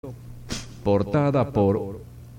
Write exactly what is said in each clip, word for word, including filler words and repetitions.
portada por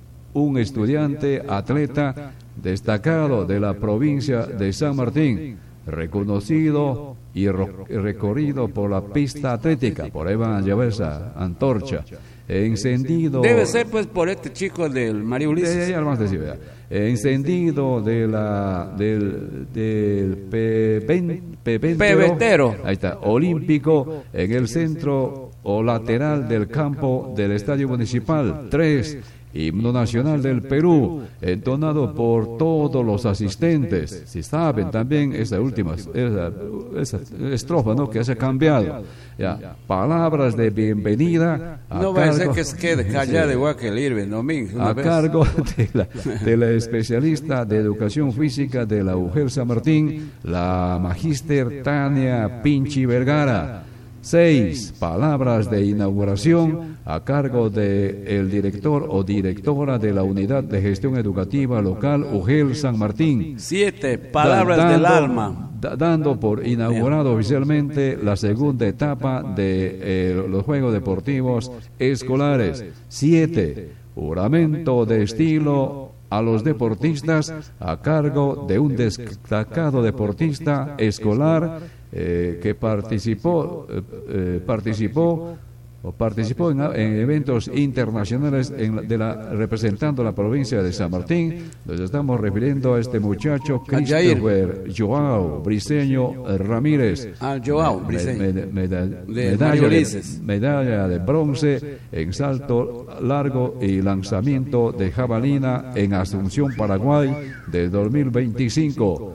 un estudiante atleta destacado de la provincia de San Martín, reconocido y recorrido por la pista atlética. Por ahí van a llevar esa antorcha. Encendido. Debe ser pues por este chico del María Ulises. Ya, ya más decir, ¿verdad? Encendido de la del del pepen, pebetero. Ahí está, olímpico en el centro o lateral del campo del estadio municipal. Tres. Himno nacional del Perú, entonado por todos los asistentes. Si saben también esa última esa, esa estrofa, ¿no?, que se ha cambiado. Ya, palabras de bienvenida. No va a ser que se quede callado sí, igual que el Irving Domínguez. A vez. cargo de la, de la especialista de educación física de la U G E L San Martín, la magíster Tania Pinchi Vergara. Seis, palabras de inauguración a cargo del de director o directora de la Unidad de Gestión Educativa Local U G E L San Martín. Siete, palabras da, dando, del alma. Da, dando por inaugurado Bien. oficialmente la segunda etapa de eh, los Juegos Deportivos Escolares. Siete, juramento de estilo a los deportistas a cargo de un destacado deportista escolar Eh, que participó eh, eh, participó o participó en, en eventos internacionales en, de la, representando la provincia de San Martín. Nos estamos refiriendo a este muchacho Christopher Joao Briceño Ramírez. Ah, Joao Briceño. Me, me, me, medalla, de, medalla de bronce en salto largo y lanzamiento de jabalina en Asunción, Paraguay, del dos mil veinticinco.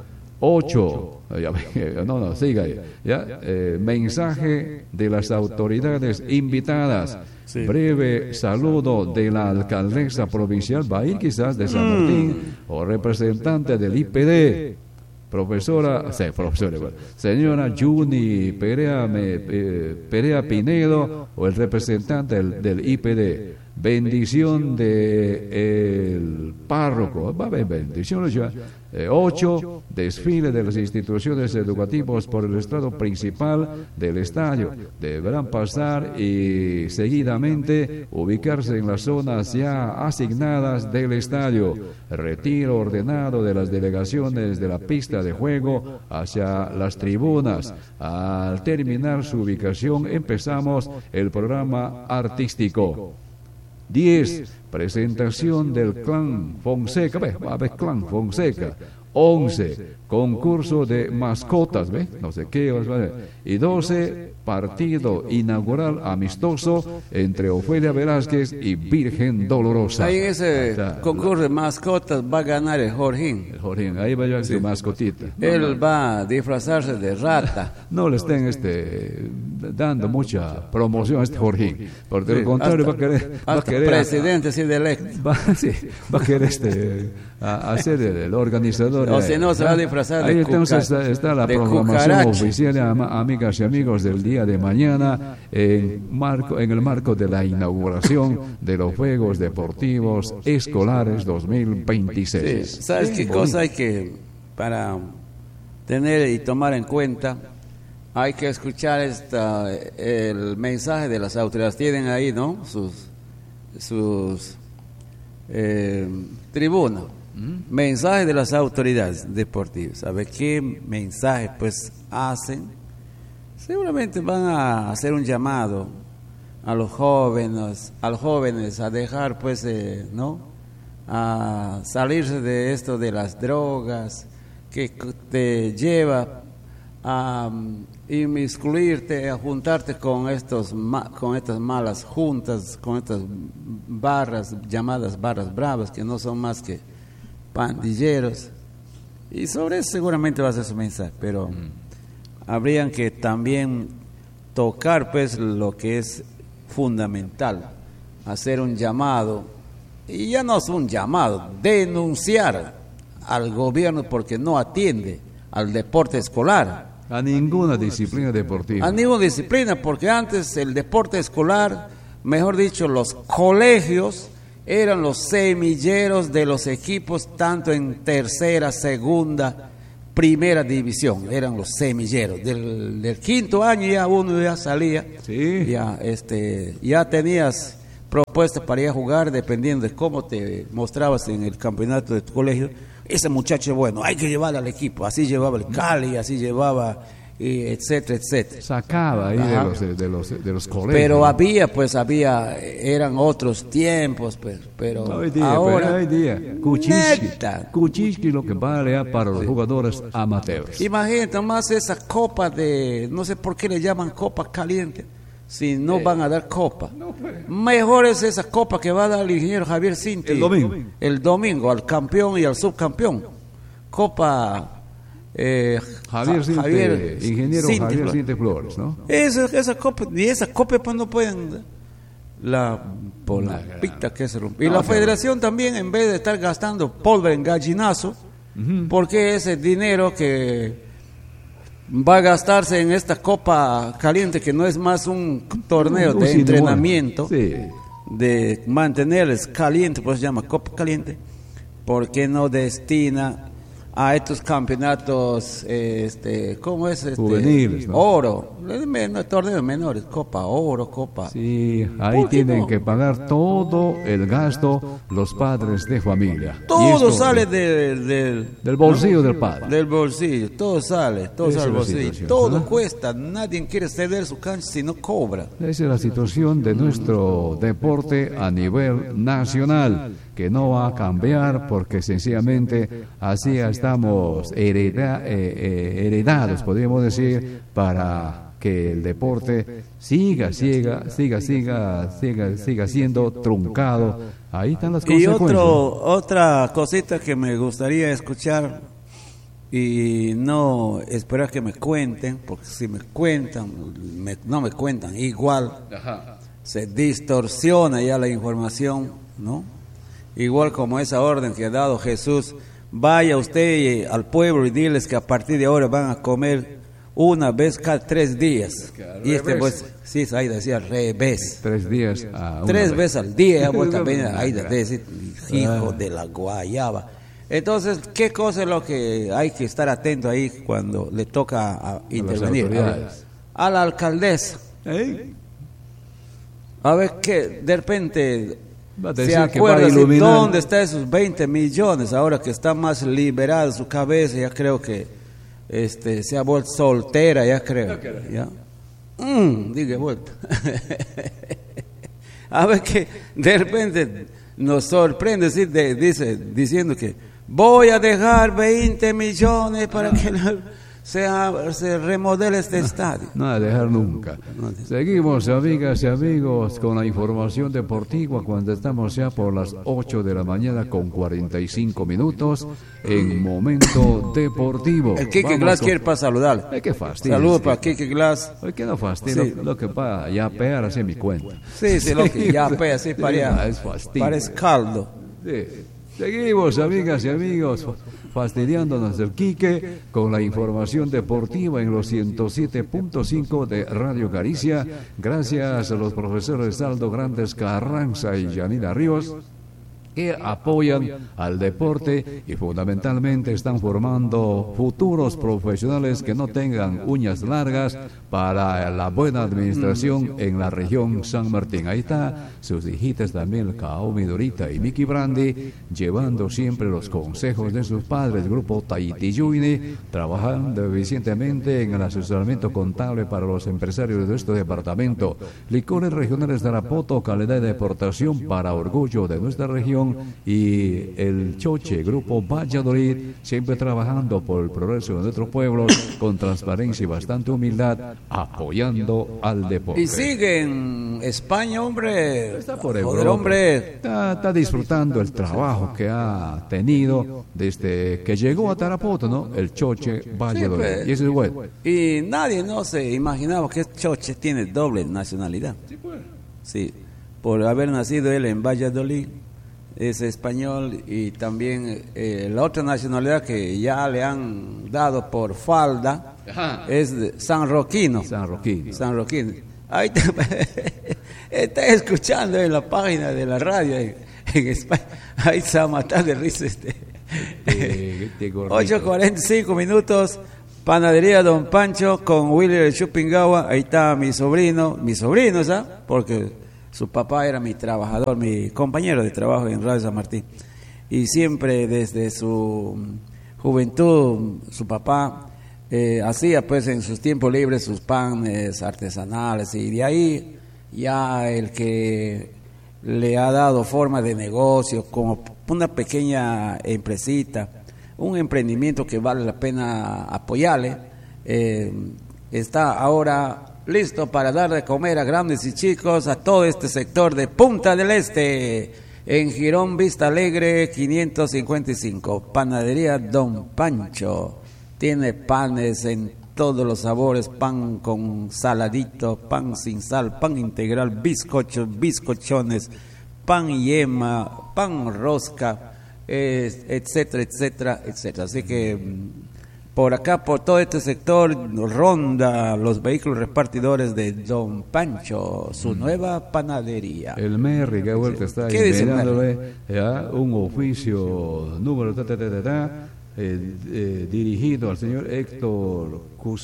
Ocho, no, no, siga ahí, ya, eh, mensaje de las autoridades invitadas, sí. Breve saludo de la alcaldesa provincial, va a ir quizás de San Martín, mm. o representante del I P D, profesora, sí, profesora, señora Juni Perea, eh, Perea Pinedo, o el representante del, del I P D. Bendición de el párroco, va a haber bendición. Eh, ocho, desfile de las instituciones educativas por el estrado principal del estadio. Deberán pasar y seguidamente ubicarse en las zonas ya asignadas del estadio. Retiro ordenado de las delegaciones de la pista de juego hacia las tribunas. Al terminar su ubicación, empezamos el programa artístico. Diez, presentación del clan Fonseca, ¿ves? Va a haber clan Fonseca. Once, concurso de mascotas, ¿ves? No sé qué. Y doce, partido inaugural amistoso entre Ofelia Velázquez y Virgen Dolorosa. Ahí en ese sea, concurso de mascotas va a ganar el Jorgín. El Jorgín, ahí va a llevar sí. su mascotita. Él no, no. va a disfrazarse de rata. No le estén este, dando mucha promoción a este Jorgín. Porque sí, lo contrario hasta, va a querer... Va a querer presidente, sí, de electo. Va, sí, va a querer este, a, a ser el, el organizador. O si no, se va a disfrazar de Ahí entonces está, está la programación cucaracha. oficial, amigas y amigos, del día de mañana, en, marco, en el marco de la inauguración de los Juegos Deportivos Escolares dos mil veintiséis. Sí, ¿sabes qué cosa hay que, para tener y tomar en cuenta? Hay que escuchar esta, el mensaje de las autoridades. Tienen ahí, ¿no?, sus, sus eh, tribunas. Mensaje de las autoridades deportivas. A ver qué mensaje pues hacen. Seguramente van a hacer un llamado a los jóvenes, a los jóvenes a dejar pues eh, no, a salirse de esto de las drogas que te lleva a um, inmiscuirte, a juntarte con estos con estas malas juntas, con estas barras llamadas barras bravas que no son más que pandilleros. Y sobre eso seguramente va a ser su mensaje, pero mm. habrían que también tocar pues lo que es fundamental, hacer un llamado, y ya no es un llamado, denunciar al gobierno porque no atiende al deporte escolar, a ninguna disciplina deportiva, a ninguna disciplina, porque antes el deporte escolar, mejor dicho, los colegios eran los semilleros de los equipos, tanto en tercera, segunda, primera división, eran los semilleros. Del, del quinto año ya uno ya salía, sí. ya, este, ya tenías propuestas para ir a jugar, dependiendo de cómo te mostrabas en el campeonato de tu colegio. Ese muchacho es bueno, hay que llevarlo al equipo. Así llevaba el Cali, así llevaba, y etcétera, etcétera. Sacaba ahí de los, de los de los colegios. Pero había, pues había, eran otros tiempos, pues, pero hoy día, ahora... pero hoy día, Kuczynski, Kuczynski lo que vale para los sí. jugadores amateurs. Imagínate más esa copa de, no sé por qué le llaman copa caliente, si no eh. van a dar copa. No, pues. Mejor es esa copa que va a dar el ingeniero Javier Cinti. El domingo. El domingo, al campeón y al subcampeón. Copa... Eh, Javier, Cinte, Javier ingeniero Cinte, Javier Cinte Flores, ¿no? Esa, esa copa, y esa copa pues no pueden la por la pita que se rompe. Y no, la federación también, en vez de estar gastando pólvora en gallinazo, uh-huh. porque ese dinero que va a gastarse en esta copa caliente, que no es más un torneo un, de un entrenamiento, sí. de mantenerles caliente, pues se llama copa caliente, ¿por qué no destina a estos campeonatos, este, ¿cómo es? Este, juveniles, ¿no? Oro, men- torneos menores, Copa Oro, Copa... Sí, ahí tienen no? que pagar todo el gasto los padres de familia. Todo sale de, de, de, del bolsillo ¿no? del padre. Del bolsillo, todo sale, todo Esa sale del bolsillo. Todo ¿no? cuesta, nadie quiere ceder su cancha si no cobra. Esa es la situación de nuestro deporte a nivel nacional, que no va a cambiar porque sencillamente así estamos hereda, eh, eh, heredados, podríamos decir, para que el deporte siga, siga, siga, siga, siga, siga siendo truncado. Ahí están las consecuencias. Y otro, otra cosita que me gustaría escuchar y no esperar que me cuenten, porque si me cuentan, me, no me cuentan igual, Ajá. se distorsiona ya la información, ¿no? Igual como esa orden que ha dado Jesús, vaya usted al pueblo y diles que a partir de ahora van a comer una vez cada tres días. Y este pues, sí, ahí decía al revés. Tres días a Tres vez. veces al día, ya vuelta a venir ahí decir, hijo de la guayaba. Entonces, ¿qué cosa es lo que hay que estar atento ahí cuando le toca a intervenir? A, a la alcaldesa. ¿Eh? A ver qué, de repente... ¿Se acuerda de dónde están esos veinte millones ahora que está más liberada su cabeza? Ya creo que este, se ha vuelto soltera, ya creo. ¿Ya? Mm, diga vuelta. A ver que de repente nos sorprende, ¿sí? de, dice, diciendo que voy a dejar veinte millones para que se, se remodele este estadio. No a dejar nunca. Seguimos, amigas y amigos, con la información deportiva cuando estamos ya por las ocho de la mañana con cuarenta y cinco minutos en Momento Deportivo. El Kike Glass con... quiere para saludar. Ay, qué fastidio. Saludos para Kike Glass. Ay, qué no fastidio. Sí. Lo, lo que para ya pear así mi cuenta. Sí, sí, lo que ya pea así para es fastidio. Parece caldo. Sí. Seguimos, amigas y amigos, fastidiándonos el Quique con la información deportiva en los ciento siete punto cinco de Radio Caricia. Gracias a los profesores Aldo Grandes Carranza y Yanira Ríos, que apoyan al deporte y fundamentalmente están formando futuros profesionales que no tengan uñas largas para la buena administración en la región San Martín. Ahí está sus hijitas también, Kaomi Dorita y Miki Brandi, llevando siempre los consejos de sus padres. El grupo Taitiyuini, trabajando eficientemente en el asesoramiento contable para los empresarios de nuestro departamento. Licores regionales de Arapoto, calidad de exportación para orgullo de nuestra región. Y el Choche, Grupo Valladolid, siempre trabajando por el progreso de nuestros pueblos con transparencia y bastante humildad, apoyando al deporte. Y sigue en España, hombre. Está por Europa. Hombre. Está, está disfrutando el trabajo que ha tenido desde que llegó a Tarapoto, ¿no? El Choche Valladolid. Sí, pues, y eso es bueno. Y nadie no se imaginaba que Choche tiene doble nacionalidad. Sí, pues. Sí, por haber nacido él en Valladolid. Es español y también eh, la otra nacionalidad que ya le han dado por falda Ajá. es de sanroquino. Sanroquino. Sanroquino. Ahí te, está escuchando en la página de la radio en, en España. Ahí se va a matar de risa este. este ocho cuarenta y cinco minutos. Panadería Don Pancho con Willy de Chupingawa. Ahí está mi sobrino, mi sobrino, ¿sabes? Porque Su papá era mi trabajador, mi compañero de trabajo en Radio San Martín. Y siempre desde su juventud, su papá eh, hacía pues en sus tiempos libres sus panes artesanales, y de ahí ya el que le ha dado forma de negocio como una pequeña empresita, un emprendimiento que vale la pena apoyarle, eh, está ahora listo para dar de comer a grandes y chicos a todo este sector de Punta del Este, en Girón Vista Alegre quinientos cincuenta y cinco, Panadería Don Pancho. Tiene panes en todos los sabores, pan con saladito, pan sin sal, pan integral, bizcochos, bizcochones, pan yema, pan rosca, eh, etcétera, etcétera, etcétera. Así que por acá, por todo este sector, ronda los vehículos repartidores de Don Pancho, su nueva panadería. El Merry, que vuelta está enviándole ya un oficio número ta, ta, ta, ta, ta, eh, eh, dirigido al señor Héctor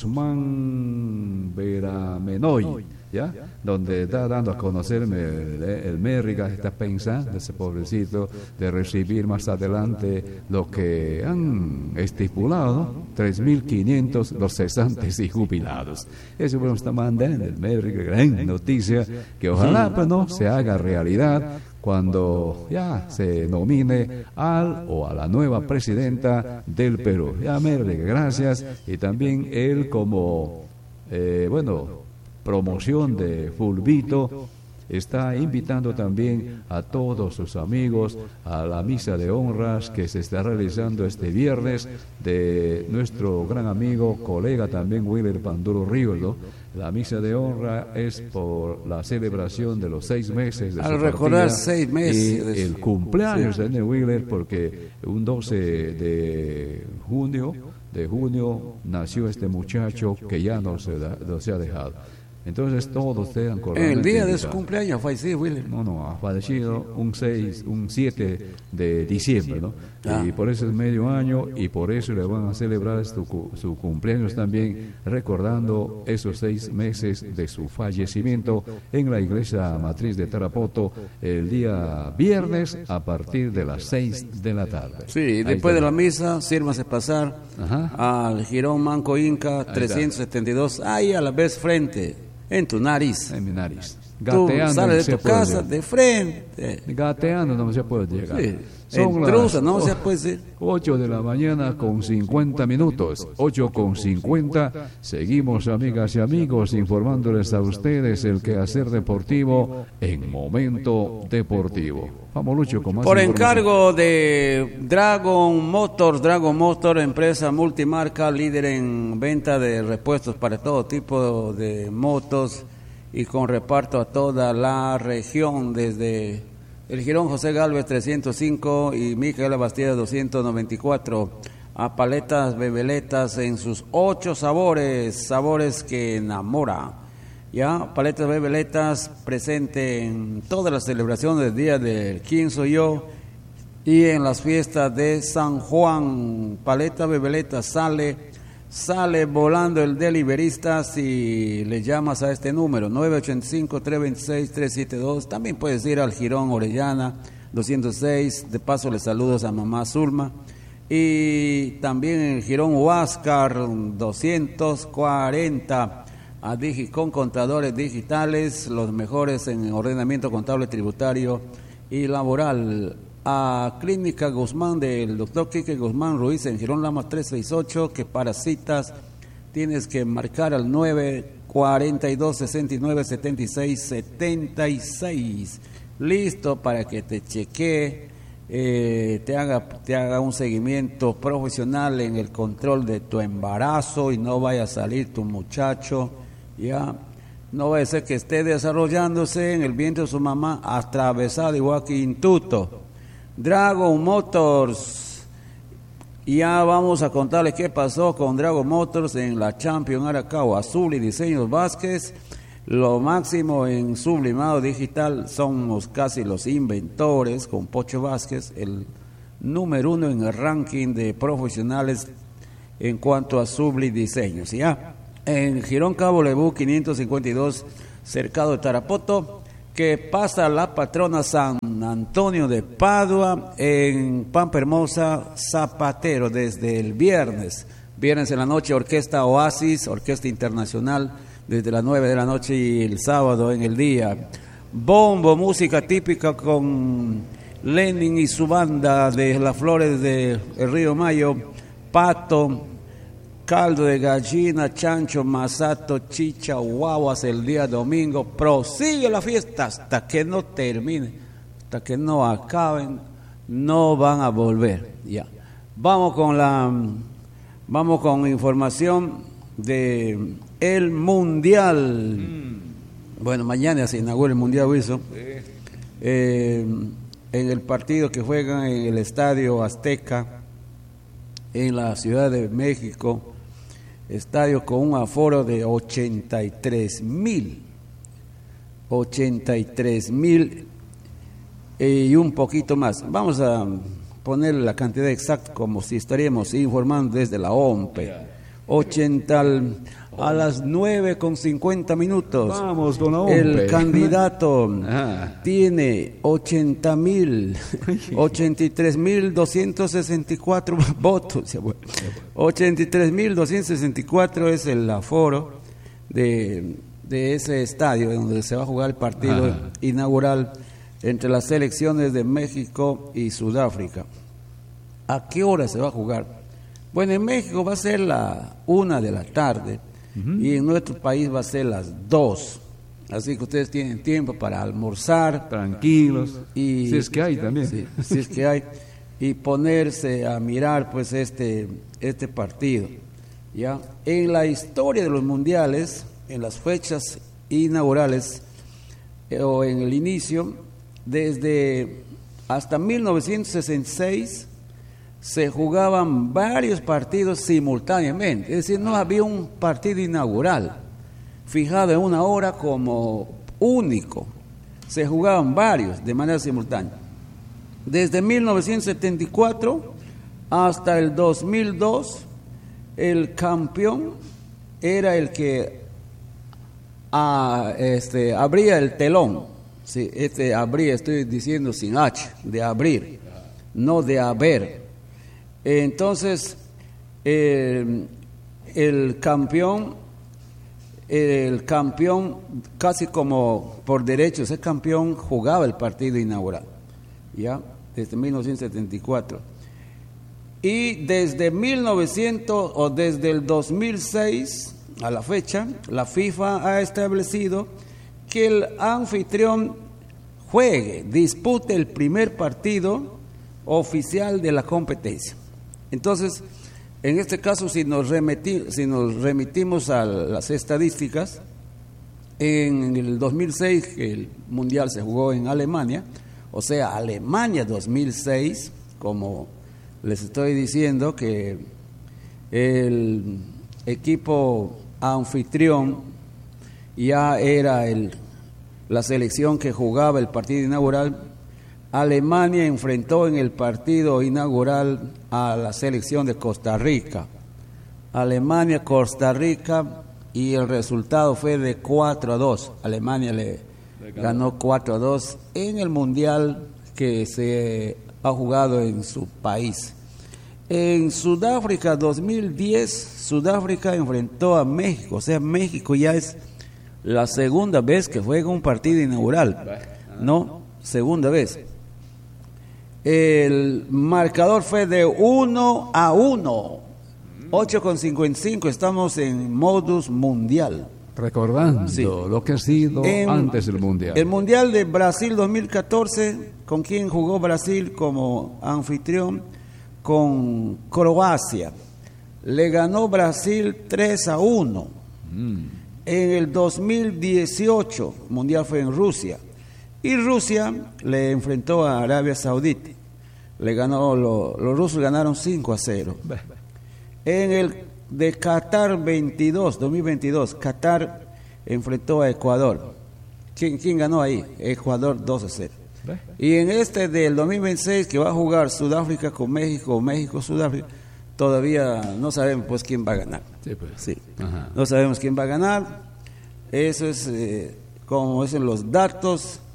Guzmán Veramenoy, ¿ya? Donde está dando a conocerme el, el Merry, que está pensando, ese pobrecito, de recibir más adelante lo que han estipulado, ¿no? tres mil quinientos los cesantes y jubilados. Eso me lo está mandando el Merry, gran noticia, que ojalá pues no se haga realidad cuando ya se nomine al o a la nueva presidenta del Perú. Ya, Merry, gracias. Y también él como, eh, bueno, promoción de Fulvito, está invitando también a todos sus amigos a la misa de honras que se está realizando este viernes de nuestro gran amigo, colega también, Willer Panduro Ríos, ¿no? La misa de honra es por la celebración de los seis meses de Al su recordar partida seis meses y el cumpleaños de Willer, porque un doce de junio de junio nació este muchacho que ya no se, da, no se ha dejado. Entonces todos quedan correctamente. El día de invitados. su cumpleaños falleció William. No, no, ha fallecido un seis, un siete de diciembre, ¿no? Ah. Y por eso es medio año y por eso le van a celebrar su, su cumpleaños también, recordando esos seis meses de su fallecimiento en la iglesia matriz de Tarapoto el día viernes a partir de las seis de la tarde. Sí, Ahí después está. de la misa, sírmase pasar Ajá. al Girón Manco Inca trescientos setenta y dos, ahí a la vez frente, en tu nariz. En mi nariz. Tú Gateando sales no de se tu puede casa llegar. de frente. Gateando no se puede llegar. Sí. Son Intrusa, las no o- se puede decir. ocho de la mañana con cincuenta minutos, ocho con cincuenta. Seguimos, amigas y amigos, informándoles a ustedes el quehacer deportivo en Momento Deportivo. Vamos, Lucho, con más Por información. encargo de Dragon Motors, Dragon Motor, empresa multimarca, líder en venta de repuestos para todo tipo de motos y con reparto a toda la región, desde el Girón José Gálvez trescientos cinco y Micaela Bastida doscientos noventa y cuatro, a paletas bebeletas en sus ocho sabores, sabores que enamoran. Ya, paletas bebeletas presente en todas las celebraciones del día del quién soy yo y en las fiestas de San Juan. Paleta bebeleta sale, sale volando el deliverista si le llamas a este número, nueve ocho cinco, tres dos seis, tres siete dos. También puedes ir al Girón Orellana doscientos seis, de paso le saludos a mamá Zulma. Y también en el Girón Huáscar doscientos cuarenta. A Digicon Contadores Digitales, los mejores en ordenamiento contable, tributario y laboral. A Clínica Guzmán del doctor Quique Guzmán Ruiz en Girón Lama trescientos sesenta y ocho, que para citas tienes que marcar al nueve cuarenta y dos, sesenta y nueve, setenta y seis, setenta y seis. Listo para que te chequee, eh, te haga, te haga un seguimiento profesional en el control de tu embarazo y no vaya a salir tu muchacho. Ya, no va a ser que esté desarrollándose en el vientre de su mamá atravesado igual que Intuto. Dragon Motors, ya vamos a contarles qué pasó con Dragon Motors en la Champion Aracao. Azul y Diseños Vázquez, lo máximo en sublimado digital, somos casi los inventores con Pocho Vázquez, el número uno en el ranking de profesionales en cuanto a sublidiseños. Ya. En Girón Cabo Lebú quinientos cincuenta y dos, cercado de Tarapoto, que pasa la patrona San Antonio de Padua en Pampa Hermosa, Zapatero, desde el viernes. Viernes en la noche, Orquesta Oasis, Orquesta Internacional, desde las nueve de la noche, y el sábado en el día. Bombo, música típica con Lenin y su banda de las flores del Río Mayo, pato, caldo de gallina, chancho, masato, chicha, guaguas el día domingo. Prosigue la fiesta hasta que no termine, hasta que no acaben, no van a volver. Ya. Vamos con la, vamos con información de el Mundial. Mm. Bueno, mañana se inaugura el Mundial, Wilson. Sí. Eh, en el partido que juegan en el Estadio Azteca, en la Ciudad de México, estadio con un aforo de ochenta y tres mil, ochenta y tres mil y un poquito más. Vamos a poner la cantidad exacta como si estaríamos informando desde la O M P. ochenta a las nueve con cincuenta minutos. Vamos con la O M P. El candidato ah. tiene ochenta mil, ochenta y tres mil doscientos sesenta y cuatro votos. ochenta y tres mil doscientos sesenta y cuatro es el aforo de, de ese estadio donde se va a jugar el partido ah. inaugural entre las selecciones de México y Sudáfrica. ¿A qué hora se va a jugar? Bueno, en México va a ser la una de la tarde. Uh-huh. Y en nuestro país va a ser las dos. Así que ustedes tienen tiempo para almorzar. Tranquilos. Y, si es que hay también. Sí, si es que hay. Y ponerse a mirar pues este, este partido. ¿Ya? En la historia de los mundiales, en las fechas inaugurales, eh, o en el inicio, desde hasta mil novecientos sesenta y seis, se jugaban varios partidos simultáneamente, es decir, no había un partido inaugural fijado en una hora como único, se jugaban varios de manera simultánea. Desde mil novecientos setenta y cuatro hasta el dos mil dos, el campeón era el que a, este, abría el telón, sí, este abría, estoy diciendo sin H, de abrir, no de haber. Entonces, eh, el campeón, el campeón casi como por derecho, ese campeón jugaba el partido inaugural, ya, desde mil novecientos setenta y cuatro. Y desde mil novecientos o desde el dos mil seis a la fecha, la FIFA ha establecido que el anfitrión juegue, dispute el primer partido oficial de la competencia. Entonces, en este caso, si nos, remiti, si nos remitimos a las estadísticas, en el dos mil seis, que el Mundial se jugó en Alemania, o sea, Alemania dos mil seis, como les estoy diciendo, que el equipo anfitrión ya era el, la selección que jugaba el partido inaugural. Alemania enfrentó en el partido inaugural a la selección de Costa Rica. Alemania, Costa Rica, y el resultado fue de cuatro a dos. Alemania le ganó cuatro a dos en el Mundial que se ha jugado en su país. En Sudáfrica dos mil diez, Sudáfrica enfrentó a México. O sea, México ya es la segunda vez que juega un partido inaugural. No, segunda vez. El marcador fue de uno a uno, ocho con cincuenta y cinco, estamos en modus mundial. Recordando sí. lo que ha sido en, antes del Mundial. El Mundial de Brasil dos mil catorce, ¿con quién jugó Brasil como anfitrión? Con Croacia. Le ganó Brasil tres a uno. Mm. En el dos mil dieciocho, el Mundial fue en Rusia. Y Rusia le enfrentó a Arabia Saudita. Le ganó, lo, los rusos ganaron cinco a cero. En el de Qatar veintidós, dos mil veintidós, Qatar enfrentó a Ecuador. ¿Quién, quién ganó ahí? Ecuador dos a cero. Y en este del dos mil veintiséis, que va a jugar Sudáfrica con México, México-Sudáfrica, todavía no sabemos pues quién va a ganar. Sí, pues. Sí. No sabemos quién va a ganar. Eso es eh, como son los datos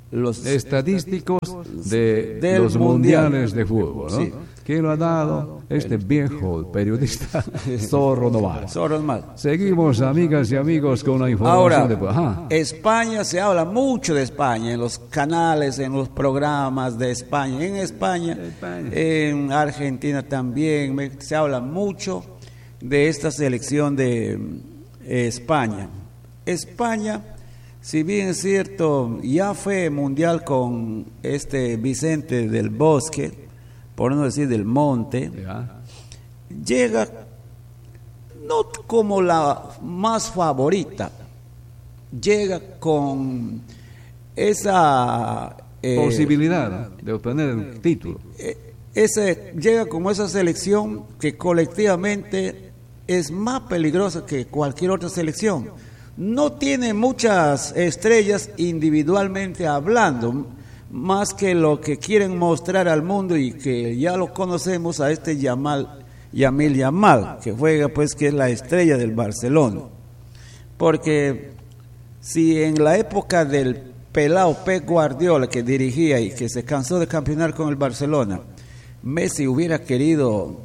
los estadísticos de los mundiales mundial. de fútbol, ¿no? Sí. ¿Quién lo ha dado? Este viejo periodista Zorro Noval. Zorro Noval. Seguimos, amigas y amigos, con la información. Ahora, de... Ajá. España, se habla mucho de España, en los canales, en los programas de España. En España, España. En Argentina también, se habla mucho de esta selección de eh, España. España, si bien es cierto, ya fue mundial con este Vicente del Bosque, por no decir del Monte, yeah. Llega no como la más favorita, llega con esa eh, posibilidad de obtener el título. Eh, ese, llega como esa selección que colectivamente es más peligrosa que cualquier otra selección. No tiene muchas estrellas individualmente hablando, más que lo que quieren mostrar al mundo y que ya lo conocemos a este Yamal, Yamil Yamal, que juega pues que es la estrella del Barcelona. Porque si en la época del pelao Pep Guardiola que dirigía y que se cansó de campeonar con el Barcelona, Messi hubiera querido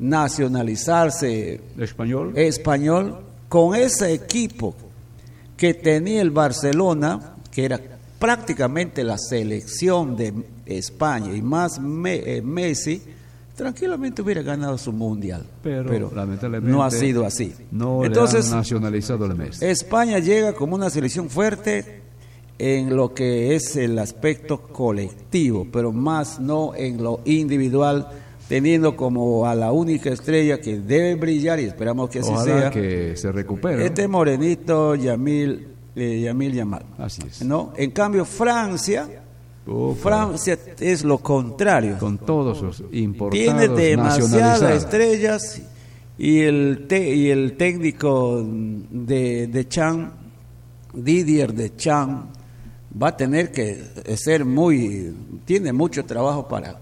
nacionalizarse español, español con ese equipo que tenía el Barcelona, que era prácticamente la selección de España y más me, eh, Messi, tranquilamente hubiera ganado su mundial, pero, pero lamentablemente no ha sido así. No Entonces, le han nacionalizado el Messi. España llega como una selección fuerte en lo que es el aspecto colectivo, pero más no en lo individual, teniendo como a la única estrella que debe brillar, y esperamos que así Ojalá sea, que se recupere, este morenito Yamil Eh, Yamil Yamal. Así es. ¿No? En cambio, Francia, Opa. Francia es lo contrario. Con todos sus importados, tiene demasiadas estrellas y el te, y el técnico de Deschamps, Didier Deschamps, va a tener que ser muy, tiene mucho trabajo para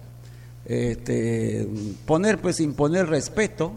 este, poner, pues, imponer respeto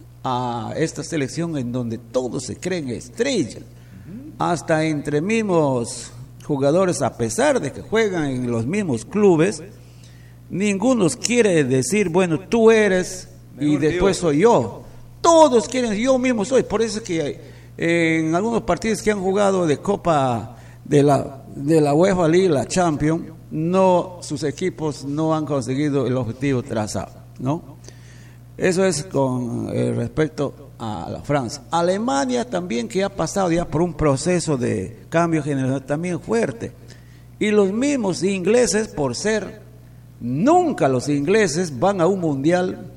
a esta selección en donde todos se creen estrellas. Hasta entre mismos jugadores, a pesar de que juegan en los mismos clubes, ninguno quiere decir, bueno, tú eres y después soy yo. Todos quieren, yo mismo soy. Por eso es que en algunos partidos que han jugado de Copa de la de la UEFA League, la Champions, no, sus equipos no han conseguido el objetivo trazado, ¿no? Eso es con eh, respecto a la Francia. Alemania también, que ha pasado ya por un proceso de cambio generacional también fuerte. Y los mismos ingleses, por ser, nunca los ingleses van a un mundial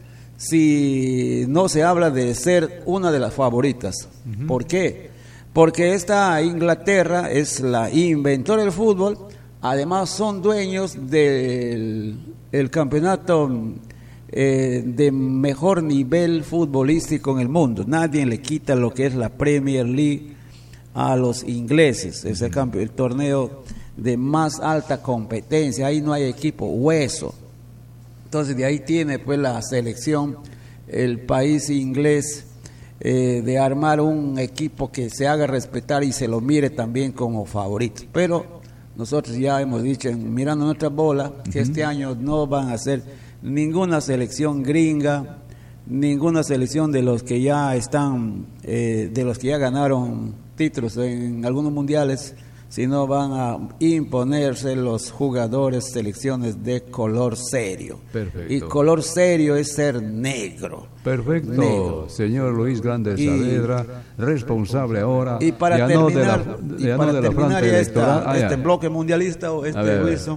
si no se habla de ser una de las favoritas. Uh-huh. ¿Por qué? Porque esta Inglaterra es la inventora del fútbol, además son dueños del el campeonato Eh, de mejor nivel futbolístico en el mundo. Nadie le quita lo que es la Premier League a los ingleses. Es el, campe- el torneo de más alta competencia. Ahí no hay equipo hueso. Entonces de ahí tiene pues la selección, el país inglés, eh, de armar un equipo que se haga respetar y se lo mire también como favorito. Pero nosotros ya hemos dicho, mirando nuestra bola, que uh-huh. este año no van a ser ninguna selección gringa, ninguna selección de los que ya están, eh, de los que ya ganaron títulos en algunos mundiales, sino van a imponerse los jugadores, selecciones de color serio. Perfecto. Y color serio es ser negro. Perfecto, negro. Señor Luis Grande Saavedra, responsable ahora. Y para ya terminar, no de la, y ya para no de la terminar franja esta, ah, este ya. bloque mundialista o este ver, juicio,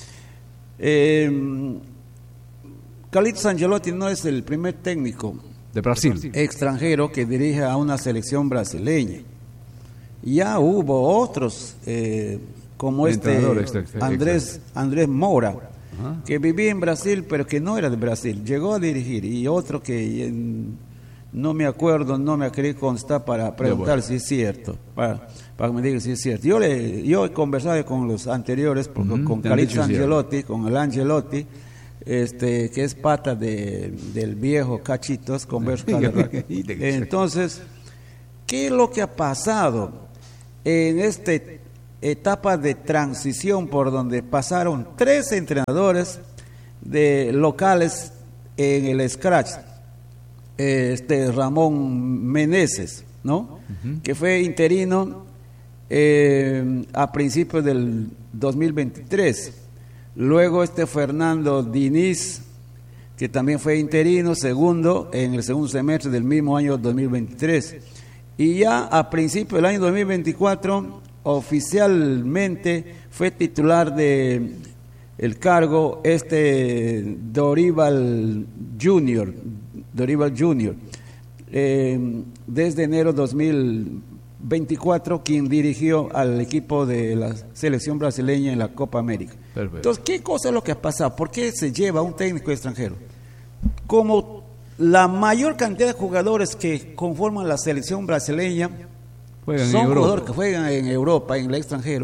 eh, Carlitos Ancelotti no es el primer técnico de Brasil extranjero que dirige a una selección brasileña. Ya hubo otros, eh, como este Andrés, Andrés Moura, Ajá. que vivía en Brasil, pero que no era de Brasil. Llegó a dirigir, y otro que eh, no me acuerdo, no me quería constar para preguntar bueno. si es cierto, para, para que me diga si es cierto. Yo, le, yo he conversado con los anteriores, porque, uh-huh. con Carlitos Ancelotti, con el Ancelotti, este que es pata de, del viejo Cachitos, converso cada rato. Entonces, ¿qué es lo que ha pasado en este etapa de transición por donde pasaron tres entrenadores de locales en el Scratch. Este Ramón Meneses, ¿no? Uh-huh. Que fue interino eh, a principios del dos mil veintitrés. Luego este Fernando Diniz, que también fue interino segundo en el segundo semestre del mismo año dos mil veintitrés. Y ya a principios del año dos mil veinticuatro oficialmente fue titular de el cargo este Dorival Junior, Dorival Junior, eh, desde enero dos mil veinticuatro, quien dirigió al equipo de la selección brasileña en la Copa América. Perfecto. Entonces, ¿qué cosa es lo que ha pasado? ¿Por qué se lleva un técnico extranjero? Como la mayor cantidad de jugadores que conforman la selección brasileña juegan son jugadores que juegan en Europa, en el extranjero,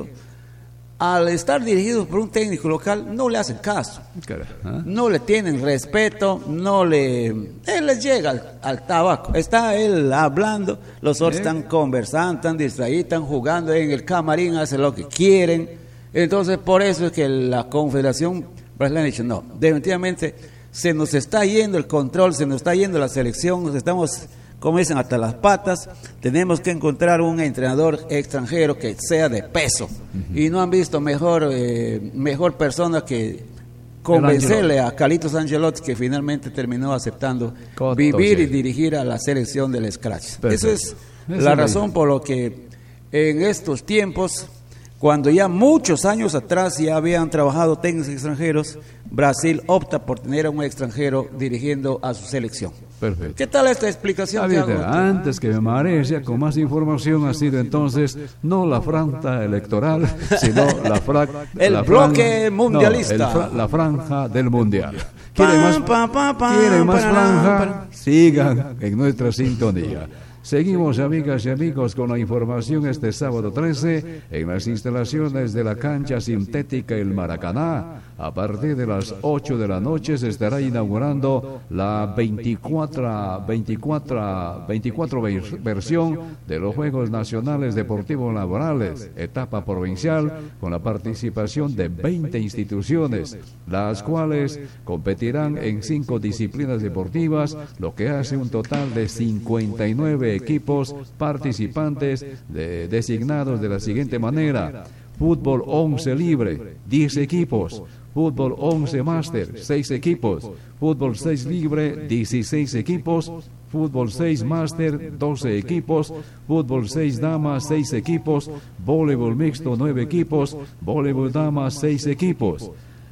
al estar dirigidos por un técnico local no le hacen caso, ¿Ah? no le tienen respeto, no le él les llega al, al tabaco, está él hablando, los otros ¿Eh? están conversando, están distraídos, están jugando en el camarín, hacen lo que quieren. Entonces por eso es que la Confederación Brasileña ha dicho no, definitivamente se nos está yendo el control, se nos está yendo la selección, nos estamos, como dicen, hasta las patas. Tenemos que encontrar un entrenador extranjero que sea de peso. Uh-huh. Y no han visto mejor eh, mejor persona que convencerle a Carlitos Ancelotti, que finalmente terminó aceptando Coto, vivir sí. y dirigir a la selección del Scratch. Perfecto. Esa es Eso la es razón por lo que en estos tiempos, cuando ya muchos años atrás ya habían trabajado técnicos extranjeros, Brasil opta por tener a un extranjero dirigiendo a su selección. Perfecto. ¿Qué tal esta explicación? Ver, antes que me maree con más información ha sido entonces no la franja electoral, sino la, fra el la bloque franja, mundialista. No, fra la franja del mundial. ¿Quieren más, pa, pa, pa, ¿quieren más franja? Pa, sigan en nuestra sintonía. Seguimos, amigas y amigos, con la información este sábado trece en las instalaciones de la cancha sintética El Maracaná. A partir de las ocho de la noche se estará inaugurando la veinticuatro, veinticuatro, veinticuatro versión de los Juegos Nacionales Deportivos Laborales, etapa provincial, con la participación de veinte instituciones, las cuales competirán en cinco disciplinas deportivas, lo que hace un total de cincuenta y nueve equipos participantes de, designados de la siguiente manera: fútbol once libre, diez equipos; fútbol once máster, seis equipos; fútbol seis libre, dieciséis equipos; fútbol seis máster, doce equipos; fútbol seis damas, seis equipos; voleibol mixto, nueve equipos; voleibol damas, seis equipos.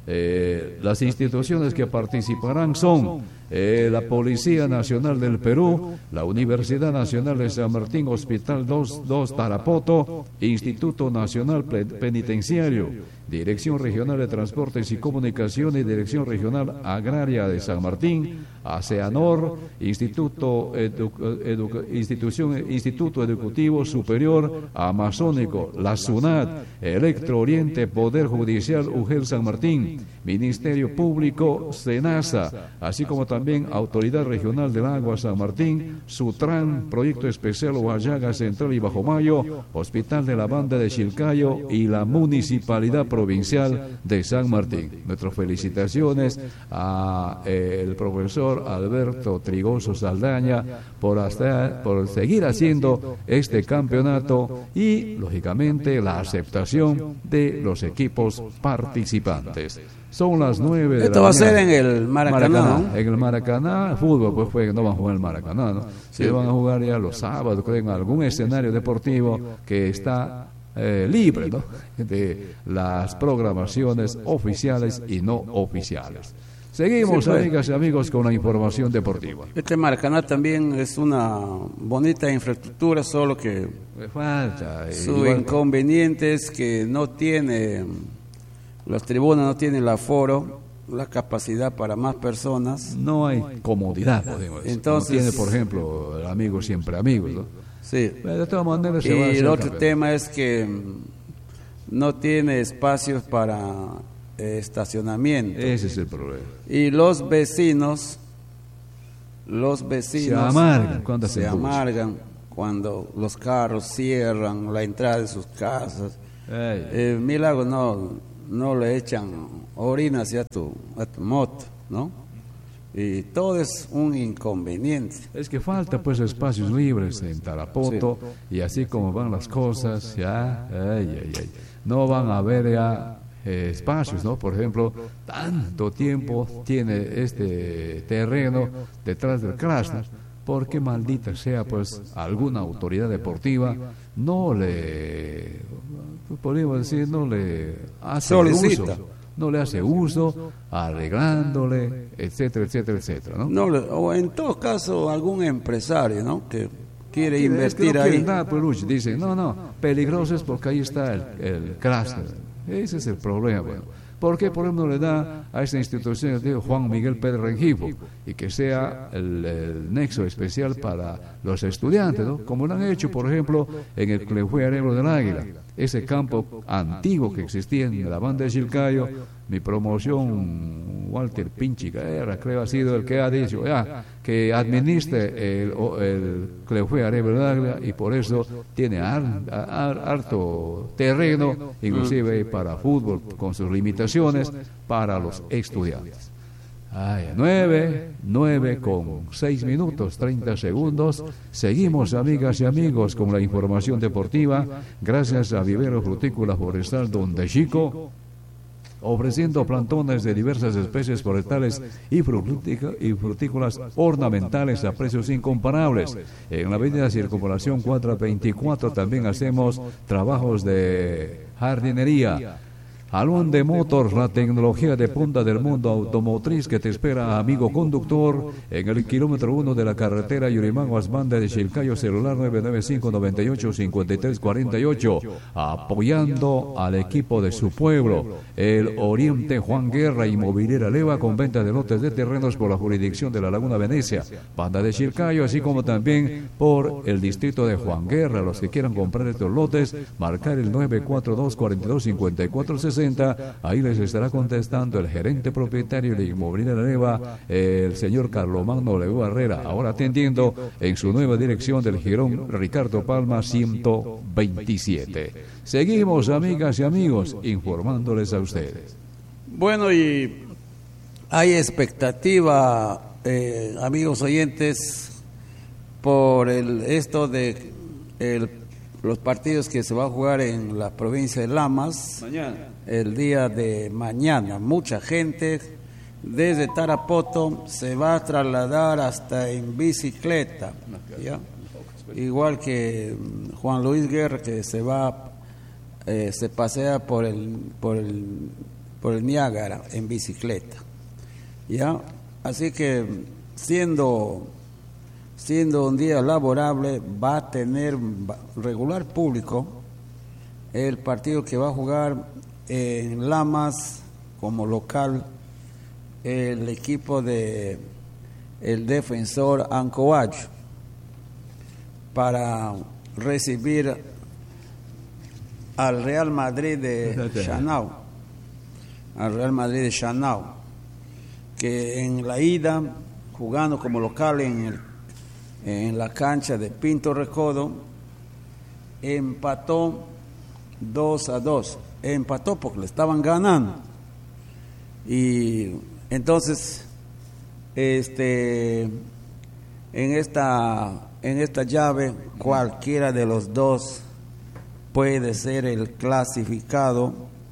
Eh, las instituciones que participarán son eh, la Policía Nacional del Perú, la Universidad Nacional de San Martín, Hospital dos Tarapoto, Instituto Nacional Penitenciario, Dirección Regional de Transportes y Comunicaciones, Dirección Regional Agraria de San Martín, ASEANOR, Instituto, Edu, Edu, Institución, Instituto Educativo Superior Amazónico, la SUNAT, Electro Oriente, Poder Judicial U G E L San Martín, Ministerio Público, SENASA, así como también Autoridad Regional del Agua San Martín, SUTRAN, Proyecto Especial Huallaga Central y Bajo Mayo, Hospital de la Banda de Chilcayo y la Municipalidad Provincial de San Martín. Nuestras felicitaciones a eh, el profesor Alberto Trigoso Saldaña por, hasta, por seguir haciendo este campeonato y, lógicamente, la aceptación de los equipos participantes. Son las nueve de Esto la va mañana. a ser en el Maracaná. Maracaná. En el Maracaná, fútbol, pues fue, no van a jugar en el Maracaná, ¿no? Sí, sí, van a jugar ya los sábados, creo, en algún escenario deportivo que está eh, libre, ¿no?, de las programaciones oficiales y no oficiales. Seguimos, sí, pues, amigas y amigos, con la información deportiva. Este Maracaná también es una bonita infraestructura, solo que me falta. Su igual... inconveniente es que no tiene, las tribunas no tienen el aforo, la capacidad para más personas. No hay comodidad, podemos decir. Entonces, no tiene, por ejemplo, el amigo siempre amigos, ¿no? Sí. Pero de todas maneras y se va a hacer el otro campeón. tema es que no tiene espacios para estacionamiento. Ese es el problema. Y los vecinos, los vecinos se amargan cuando se amargan cuando los carros cierran la entrada de sus casas eh, milagro no, no le echan orina hacia tu, a tu moto, ¿no? Y todo es un inconveniente. Es que falta pues espacios libres en Tarapoto, sí. Y así como van las cosas, ya, ay, ay, ay, no van a haber ya eh, espacios, ¿no? Por ejemplo, tanto tiempo tiene este terreno detrás del Krasner, porque maldita sea pues alguna autoridad deportiva no le, podríamos decir, no le hace solicita. uso. No le hace uso, arreglándole, etcétera, etcétera, etcétera, ¿no? No, o en todo caso algún empresario, ¿no? Que quiere es invertir que no ahí. Nada, pues, dicen, no, no, peligroso es porque ahí está el, el Krasner. Ese es el problema, bueno. ¿Por qué, por ejemplo, le da a esta institución de Juan Miguel Pérez Rengifo y que sea el, el nexo especial para los estudiantes, ¿no? Como lo han hecho, por ejemplo, en el Colegio Arevalo del Águila, ese campo antiguo que existía en la banda de Chilcayo. Mi promoción, Walter Pinchi Guerra, creo ha sido el que ha dicho ya, que administre el, el Colegio Arevalo del Águila y por eso tiene har, har, harto terreno, inclusive para fútbol, con sus limitaciones para los estudiantes. Ay, nueve, nueve con seis minutos, treinta segundos. Seguimos, amigas y amigos, con la información deportiva, gracias a Vivero Frutícola Forestal Donde Chico, ofreciendo plantones de diversas especies forestales y, frutícola, y frutícolas ornamentales a precios incomparables. En la avenida Circunvalación cuatro veinticuatro también hacemos trabajos de jardinería. Alonde Motors, la tecnología de punta del mundo automotriz que te espera, amigo conductor, en el kilómetro uno de la carretera Yurimaguas, banda de Chilcayo, celular nueve nueve cinco, nueve ocho, cinco tres cuatro ocho, apoyando al equipo de su pueblo, el Oriente Juan Guerra, Inmobiliaria Leva, con venta de lotes de terrenos por la jurisdicción de la Laguna Venecia, banda de Chilcayo, así como también por el distrito de Juan Guerra. Los que quieran comprar estos lotes, marcar el nueve cuatro dos, cuatro dos, cinco cuatro sesenta. Ahí les estará contestando el gerente propietario de Inmobiliaria Leva, el señor Carlomagno Leo Herrera, ahora atendiendo en su nueva dirección del Girón Ricardo Palma ciento veintisiete. Seguimos, amigas y amigos, informándoles a ustedes. Bueno, y hay expectativa, eh, amigos oyentes, por el esto de el los partidos que se va a jugar en la provincia de Lamas mañana, el día de mañana. Mucha gente desde Tarapoto se va a trasladar hasta en bicicleta, ¿ya? Igual que Juan Luis Guerra, que se va eh, se pasea por el por el por el Niágara en bicicleta, ¿ya? Así que siendo siendo un día laborable, va a tener regular público el partido que va a jugar en Lamas como local el equipo de el Defensor Ancoacho, para recibir al Real Madrid de Chanao, al Real Madrid de Chanao, que en la ida, jugando como local en el en la cancha de Pinto Recodo, empató dos a dos. Empató porque le estaban ganando. Y entonces, este, en esta, en esta llave, cualquiera de los dos puede ser el clasificado,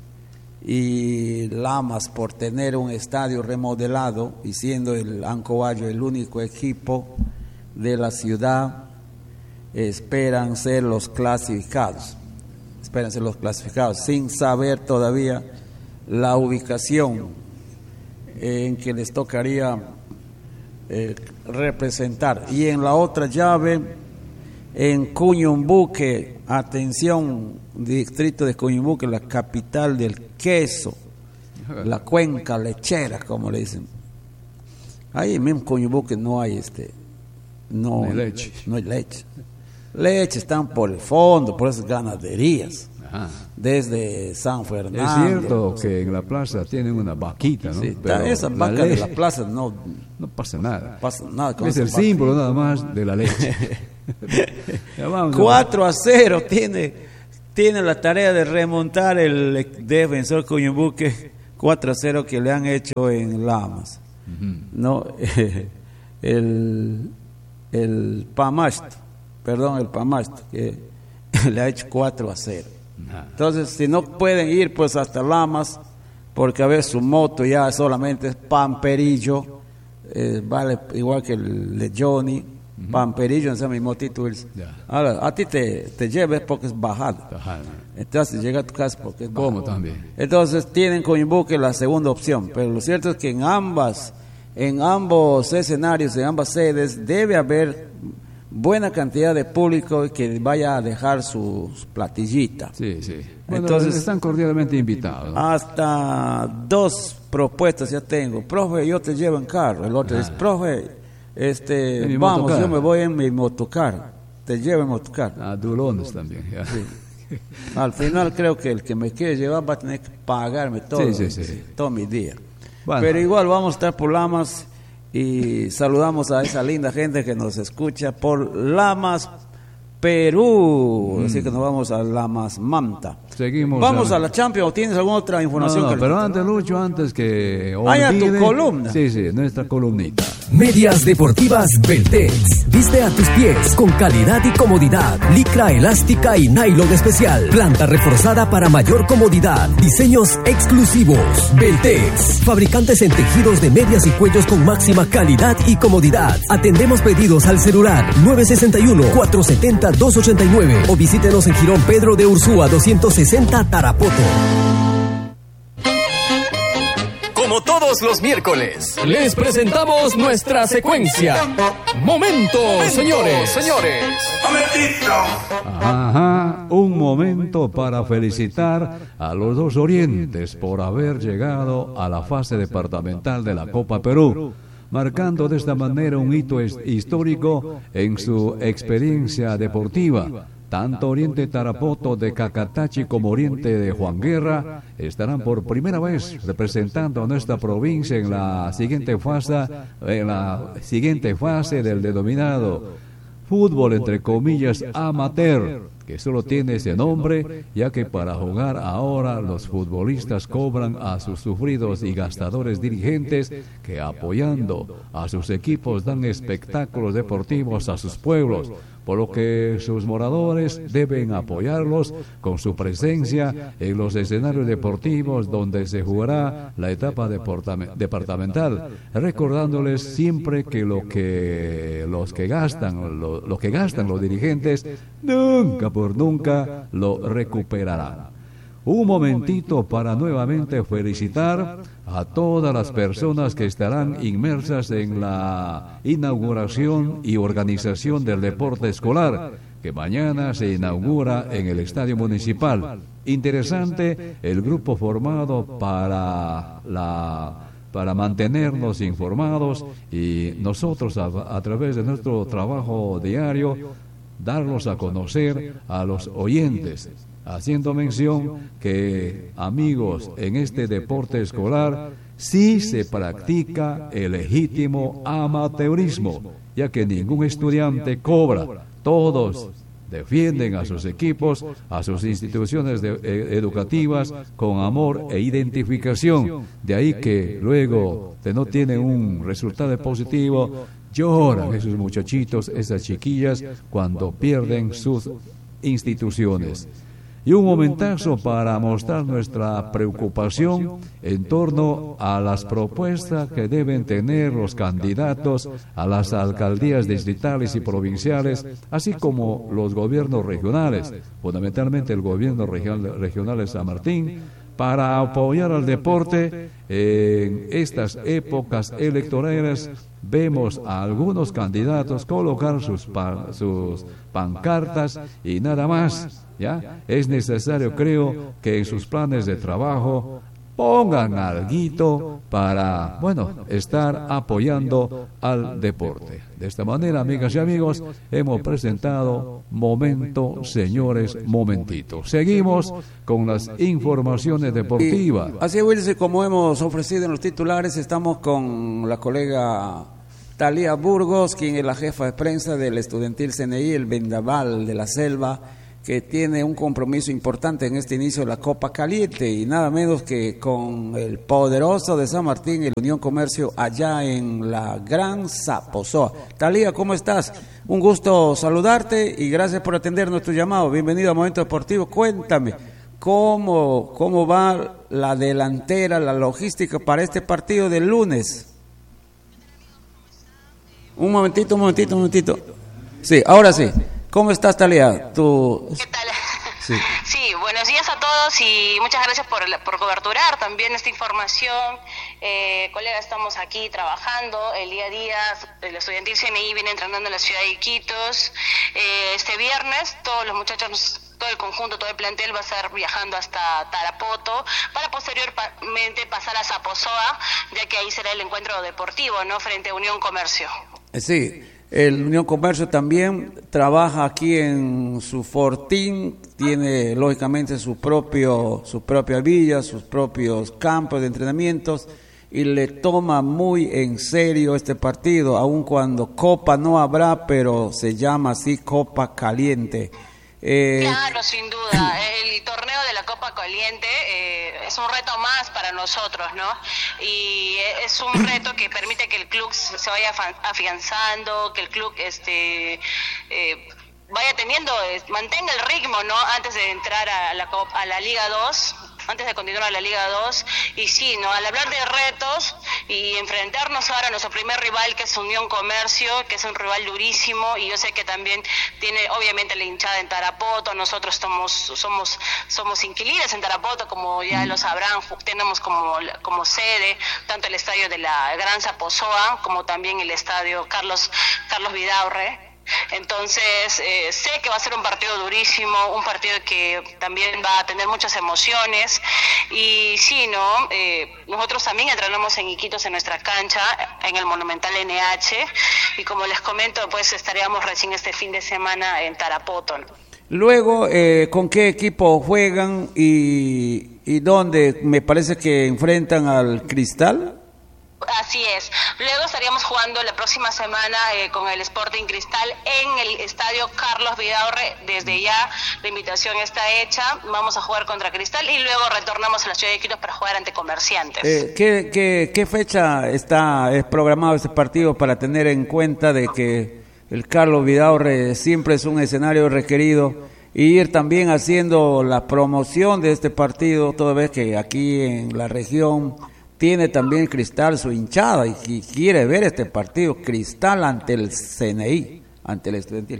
y Lamas, por tener un estadio remodelado y siendo el Ancoayo el único equipo de la ciudad, esperan ser los clasificados, esperan ser los clasificados, sin saber todavía la ubicación en que les tocaría eh, representar. Y en la otra llave, en Cuñumbuque, atención, distrito de Cuñumbuque, la capital del queso, la cuenca lechera, como le dicen. Ahí mismo en Cuñumbuque no hay este No, no hay leche. No hay leche. Leche están por el fondo, por esas ganaderías. Ajá. Desde San Fernando. Es cierto que en la plaza tienen una vaquita, ¿no? Sí, pero esa vaca leche, de la plaza no, no pasa nada. Pasa nada es el símbolo vaca. Nada más de la leche. cuatro a cero tiene tiene la tarea de remontar el Defensor Coyimbuque cuatro a cero que le han hecho en Lamas. Uh-huh. No, el, el Pamasto, perdón, el Pamasto, que le ha hecho cuatro a cero. Uh-huh. Entonces, si no pueden ir pues hasta Lamas, porque a veces su moto ya solamente es Pamperillo, eh, vale igual que el de Johnny, uh-huh. Pamperillo, ese mismo título. Yeah. Ahora, a ti te, te lleves porque es bajada. Uh-huh. Entonces llega a tu casa porque es bajada. ¿Cómo también? Entonces tienen Coyimbuque la segunda opción, pero lo cierto es que en ambas, en ambos escenarios, en ambas sedes, debe haber buena cantidad de público que vaya a dejar su, su platillita. Sí, sí. Bueno, entonces están cordialmente invitados, ¿no? Hasta dos propuestas ya tengo. Profe, yo te llevo en carro. El otro ah. dice, profe, este, vamos, motocar. Yo me voy en mi motocar. Te llevo en motocar. Ah, dulones también. Ya. Sí. Al final creo que el que me quiere llevar va a tener que pagarme todo, sí, sí, sí. todo mi día. Bueno. Pero igual vamos a estar por Lamas y saludamos a esa linda gente que nos escucha por Lamas, Perú. Mm. Así que nos vamos a Lamas Manta. Seguimos. Vamos a, a la Champions. ¿O tienes alguna otra información? No, no, que pero antes, Lucho, antes que vaya tu columna. Sí, sí, nuestra columnita. Medias deportivas Beltex. Viste a tus pies con calidad y comodidad. Licra elástica y nylon especial. Planta reforzada para mayor comodidad. Diseños exclusivos. Beltex. Fabricantes en tejidos de medias y cuellos con máxima calidad y comodidad. Atendemos pedidos al celular nueve seis uno, cuatro siete cero, dos ocho nueve o visítenos en Jirón Pedro de Ursúa doscientos sesenta Tarapoto. Como todos los miércoles, les presentamos nuestra secuencia. Momento, señores, señores. Ajá, un momento para felicitar a los dos Orientes por haber llegado a la fase departamental de la Copa Perú, marcando de esta manera un hito histórico en su experiencia deportiva. Tanto Oriente Tarapoto de Cacatachi como Oriente de Juan Guerra estarán por primera vez representando a nuestra provincia en la siguiente fase, en la siguiente fase del denominado fútbol entre comillas amateur, que solo tiene ese nombre, ya que para jugar ahora los futbolistas cobran a sus sufridos y gastadores dirigentes que apoyando a sus equipos dan espectáculos deportivos a sus pueblos, por lo que sus moradores deben apoyarlos con su presencia en los escenarios deportivos donde se jugará la etapa departamental, recordándoles siempre que lo que los que gastan lo, lo que gastan los dirigentes nunca por nunca lo recuperarán. Un momentito para nuevamente felicitar a todas las personas que estarán inmersas en la inauguración y organización del deporte escolar, que mañana se inaugura en el Estadio Municipal. Interesante el grupo formado para la para mantenernos informados y nosotros a, a través de nuestro trabajo diario darlos a conocer a los oyentes, haciendo mención que, amigos, en este deporte escolar sí se practica el legítimo amateurismo, ya que ningún estudiante cobra, todos defienden a sus equipos, a sus instituciones de, eh, educativas con amor e identificación. De ahí que luego de no tienen un resultado positivo, lloran esos muchachitos, esas chiquillas, cuando pierden sus instituciones. Y un momentazo para mostrar nuestra preocupación en torno a las propuestas que deben tener los candidatos a las alcaldías distritales y provinciales, así como los gobiernos regionales, fundamentalmente el gobierno regional, regional de San Martín, para apoyar al deporte en estas épocas electorales. Vemos a algunos candidatos colocar sus, pa, sus pancartas y nada más. ¿Ya? Es necesario, creo, que en sus planes de trabajo pongan alguito para, bueno, estar apoyando al deporte. De esta manera, amigas y amigos, hemos presentado Momento, señores, momentito. Seguimos con las informaciones deportivas. Y así, Wilson, como hemos ofrecido en los titulares, estamos con la colega Talía Burgos, quien es la jefa de prensa del estudiantil C N I, el Vendaval de la Selva, que tiene un compromiso importante en este inicio de la Copa Caliente y nada menos que con el poderoso de San Martín, el Unión Comercio, allá en la Gran Zaposoa. Talía, ¿cómo estás? Un gusto saludarte y gracias por atender nuestro llamado. Bienvenido a Momento Deportivo. Cuéntame, ¿cómo, cómo va la delantera, la logística para este partido del lunes? Un momentito, un momentito, un momentito. Sí, ahora sí. ¿Cómo estás, Talía? ¿Tú... ¿Qué tal? Sí. sí, buenos días a todos y muchas gracias por, por coberturar también esta información. Eh, colega, estamos aquí trabajando el día a día. El estudiantil C N I viene entrenando en la ciudad de Iquitos. Eh, este viernes todos los muchachos, todo el conjunto, todo el plantel va a estar viajando hasta Tarapoto para posteriormente pasar a Zaposoa, ya que ahí será el encuentro deportivo, ¿no? Frente a Unión Comercio. Sí. El Unión Comercio también trabaja aquí en su fortín, tiene lógicamente su propio, su propia villa, sus propios campos de entrenamientos y le toma muy en serio este partido, aun cuando Copa no habrá, pero se llama así Copa Caliente. Eh, claro, sin duda. El torneo de la Copa Caliente eh, es un reto más para nosotros, ¿no? Y es un reto que permite que el club se vaya afianzando, que el club este eh, vaya teniendo, mantenga el ritmo, ¿no? Antes de entrar a la, a la Liga dos. Antes de continuar a la Liga dos, y sí, ¿no? Al hablar de retos y enfrentarnos ahora a nuestro primer rival, que es Unión Comercio, que es un rival durísimo, y yo sé que también tiene obviamente la hinchada en Tarapoto. Nosotros somos somos somos inquilinos en Tarapoto, como ya lo sabrán, tenemos como, como sede tanto el estadio de la Gran Zaposoa, como también el estadio Carlos, Carlos Vidaurre. Entonces eh, sé que va a ser un partido durísimo, un partido que también va a tener muchas emociones y sí, ¿no? Eh, nosotros también entrenamos en Iquitos en nuestra cancha, en el Monumental N H, y como les comento, pues estaríamos recién este fin de semana en Tarapoto, ¿no? Luego, eh, ¿con qué equipo juegan y, y dónde? Me parece que enfrentan al Cristal. Así es. Luego estaríamos jugando la próxima semana eh, con el Sporting Cristal en el estadio Carlos Vidaurre. Desde ya la invitación está hecha. Vamos a jugar contra Cristal y luego retornamos a la ciudad de Iquitos para jugar ante Comerciantes. Eh, ¿qué, qué, ¿Qué fecha está es programado este partido para tener en cuenta de que el Carlos Vidaurre siempre es un escenario requerido y ir también haciendo la promoción de este partido, toda vez que aquí en la región tiene también Cristal su hinchada y, y quiere ver este partido, Cristal ante el C N I, ante el estudiantil?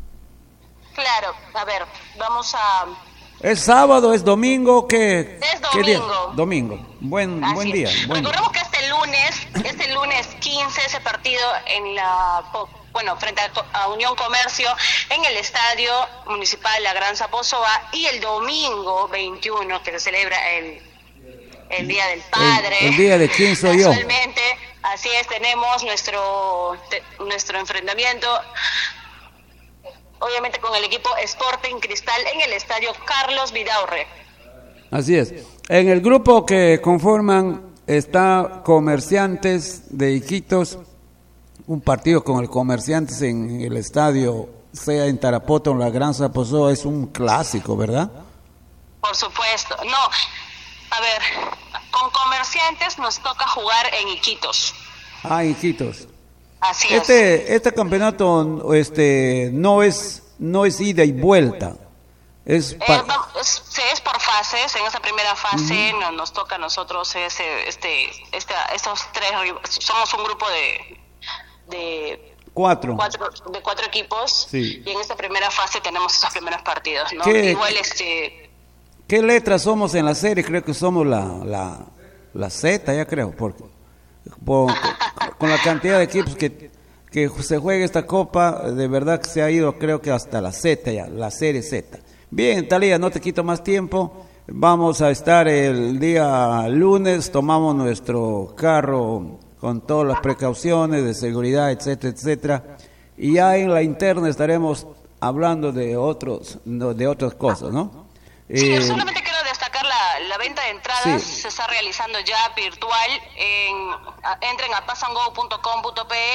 Claro, a ver, vamos a... ¿Es sábado, es domingo? ¿Qué, es domingo. ¿qué día? Domingo, buen, buen día. Buen Recordemos día. que este lunes, este lunes quince, ese partido en la... bueno, frente a Unión Comercio en el Estadio Municipal La Gran Zaposoa, y el domingo veintiuno, que se celebra el... el Día del Padre. El, el día de quién soy yo. Actualmente, así es, tenemos nuestro te, nuestro enfrentamiento, obviamente con el equipo Sporting Cristal en el estadio Carlos Vidaurre. Así es. En el grupo que conforman está Comerciantes de Iquitos, un partido con el Comerciantes en el estadio, sea en Tarapoto o en la Gran Zaposoa, es un clásico, ¿verdad? Por supuesto. No, a ver, con Comerciantes nos toca jugar en Iquitos. Ah, Iquitos. Así este, es. Este campeonato este, no es no es ida y vuelta. Es, pa- eh, no, es, es por fases. En esa primera fase uh-huh. no, nos toca a nosotros ese, este, este, estos tres. Somos un grupo de... de Cuatro. cuatro de cuatro equipos, sí. Y en esta primera fase tenemos esos primeros partidos, ¿no? ¿Qué, Igual este... ¿Qué letras somos en la serie? Creo que somos la la, la Z, ya creo, porque por, con la cantidad de equipos que, que se juega esta copa, de verdad que se ha ido, creo que hasta la Z ya, la serie Z. Bien, Talía, no te quito más tiempo, vamos a estar el día lunes, tomamos nuestro carro con todas las precauciones de seguridad, etcétera, etcétera, y ya en la interna estaremos hablando de otros de otras cosas, ¿no? Sí, eh, solamente quiero destacar la, la venta de entradas entradas sí. se está realizando ya virtual. En, a, entren a pasango punto com punto pe,